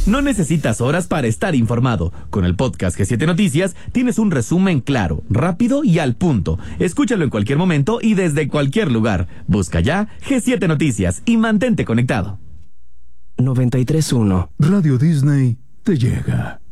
No necesitas horas para estar informado. Con el podcast G7 Noticias tienes un resumen claro, rápido y al punto. Escúchalo en cualquier momento y desde cualquier lugar. Busca ya G7 Noticias y mantente conectado. 93.1 Radio Disney te llega.